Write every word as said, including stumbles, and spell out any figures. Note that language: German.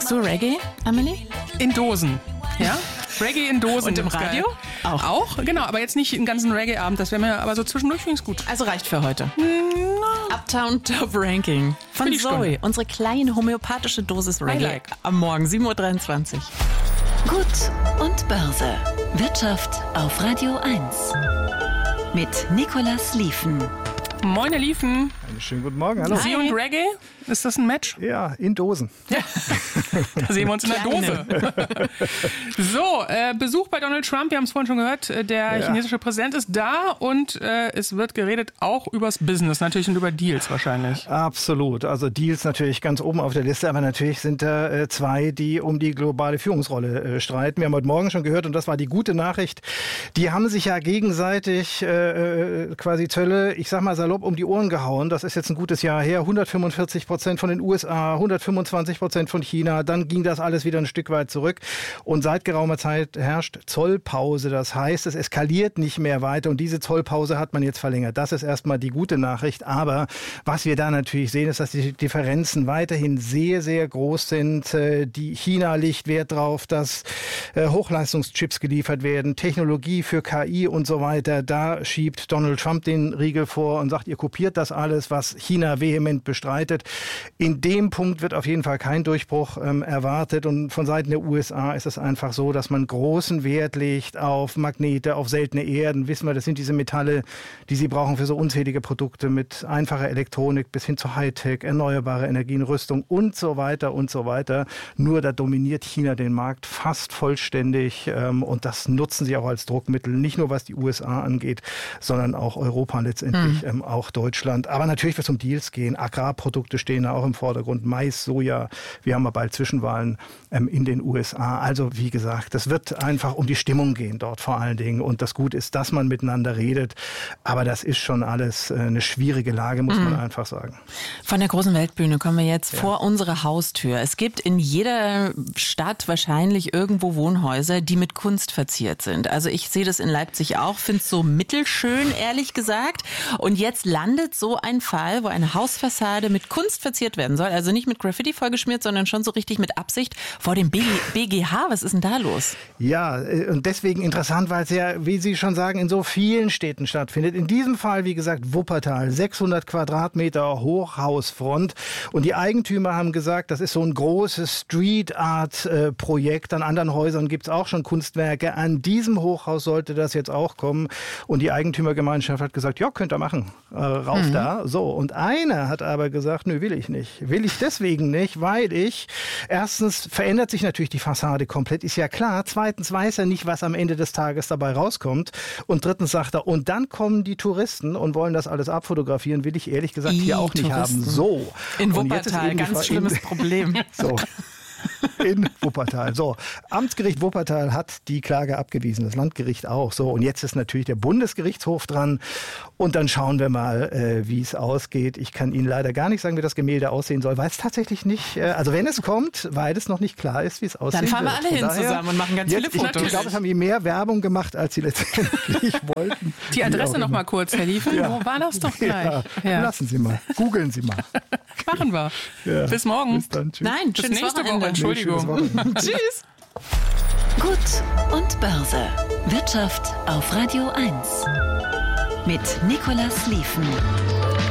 Magst du Reggae, Amelie? In Dosen, ja? Reggae in Dosen. Und im Radio? Auch. Auch, genau, aber jetzt nicht einen ganzen Reggae-Abend, das wäre mir aber so zwischendurch finde ich gut. Also reicht für heute. Na, Uptown Top Ranking von Für die Zoe. Stunde. Unsere kleine homöopathische Dosis Reggae. I like. Am Morgen, sieben Uhr dreiundzwanzig. Gut und Börse. Wirtschaft auf Radio eins. Mit Nicolas Liefen. Moin, ihr Liefen. Einen schönen guten Morgen, hallo. Sie und Reggae, ist das ein Match? Ja, in Dosen. Da sehen wir uns in der Dose. So, äh, Besuch bei Donald Trump, wir haben es vorhin schon gehört, äh, der Ja. chinesische Präsident ist da und äh, es wird geredet auch übers Business, natürlich und über Deals wahrscheinlich. Absolut. Also Deals natürlich ganz oben auf der Liste, aber natürlich sind da äh, zwei, die um die globale Führungsrolle äh, streiten. Wir haben heute Morgen schon gehört und das war die gute Nachricht. Die haben sich ja gegenseitig äh, quasi Zölle, ich sag mal salopp, um die Ohren gehauen. Das ist jetzt ein gutes Jahr her. hundertfünfundvierzig Prozent von den U S A, hundertfünfundzwanzig Prozent von China. Dann ging das alles wieder ein Stück weit zurück. Und seit geraumer Zeit herrscht Zollpause. Das heißt, es eskaliert nicht mehr weiter. Und diese Zollpause hat man jetzt verlängert. Das ist erstmal die gute Nachricht. Aber was wir da natürlich sehen, ist, dass die Differenzen weiterhin sehr, sehr groß sind. Die China legt Wert darauf, dass Hochleistungschips geliefert werden, Technologie für K I und so weiter. Da schiebt Donald Trump den Riegel vor und sagt, ihr kopiert das alles, was China vehement bestreitet. In dem Punkt wird auf jeden Fall kein Durchbruch ähm, erwartet. Und von Seiten der U S A ist es einfach so, dass man großen Wert legt auf Magnete, auf seltene Erden. Wissen wir, das sind diese Metalle, die sie brauchen für so unzählige Produkte mit einfacher Elektronik bis hin zu Hightech, erneuerbare Energien, Rüstung und so weiter und so weiter. Nur da dominiert China den Markt fast vollständig. Ähm, und das nutzen sie auch als Druckmittel, nicht nur was die U S A angeht, sondern auch Europa letztendlich, mhm. ähm, auch Deutschland. Aber natürlich wird es um Deals gehen. Agrarprodukte stehen da auch im Vordergrund. Mais, Soja. Wir haben ja bald Zwischenwahlen ähm, in den U S A. Also wie gesagt, es wird einfach um die Stimmung gehen dort vor allen Dingen. Und das Gute ist, dass man miteinander redet. Aber das ist schon alles äh, eine schwierige Lage, muss mhm. man einfach sagen. Von der großen Weltbühne kommen wir jetzt Ja. vor unsere Haustür. Es gibt in jeder Stadt wahrscheinlich irgendwo Wohnhäuser, die mit Kunst verziert sind. Also ich sehe das in Leipzig auch, finde es so mittelschön, ehrlich gesagt. Und jetzt landet so ein Fall, wo eine Hausfassade mit Kunst verziert werden soll. Also nicht mit Graffiti vollgeschmiert, sondern schon so richtig mit Absicht vor dem B G H. Was ist denn da los? Ja, und deswegen interessant, weil es ja, wie Sie schon sagen, in so vielen Städten stattfindet. In diesem Fall, wie gesagt, Wuppertal, sechshundert Quadratmeter Hochhausfront. Und die Eigentümer haben gesagt, das ist so ein großes Street-Art-Projekt. An anderen Häusern gibt es auch schon Kunstwerke. An diesem Hochhaus sollte das jetzt auch kommen. Und die Eigentümergemeinschaft hat gesagt, ja, könnt ihr machen. Äh, rauf mhm. da. So, und einer hat aber gesagt, nö, will ich nicht. Will ich deswegen nicht, weil ich, erstens verändert sich natürlich die Fassade komplett, ist ja klar. Zweitens weiß er nicht, was am Ende des Tages dabei rauskommt. Und drittens sagt er, und dann kommen die Touristen und wollen das alles abfotografieren, will ich ehrlich gesagt I, hier auch nicht Touristen. haben. So. In Und jetzt ist Wuppertal, eben die ganz Fra- schlimmes in- Problem. So. In Wuppertal. So, Amtsgericht Wuppertal hat die Klage abgewiesen, das Landgericht auch. So, und jetzt ist natürlich der Bundesgerichtshof dran. Und dann schauen wir mal, äh, wie es ausgeht. Ich kann Ihnen leider gar nicht sagen, wie das Gemälde aussehen soll, weil es tatsächlich nicht, äh, also wenn es kommt, weil es noch nicht klar ist, wie es aussehen Dann fahren wir wird. alle Von hin daher, zusammen und machen ganz jetzt, viele Fotos. Ich glaube, es haben die mehr Werbung gemacht, als sie letztendlich wollten. Die Wie Adresse auch noch mal immer. kurz, Herr Liefen. Ja. Wo war das doch gleich? Ja, Ja. Lassen Sie mal, googeln Sie mal. Machen wir. Ja. Bis morgen. Bis dann, tschüss. Nein, Bis schönes nächste Wochenende. Woche, Entschuldigung. Nee, schönes Wochenende. Tschüss. Gut und Börse. Wirtschaft auf Radio eins. Mit Nicolas Liefen.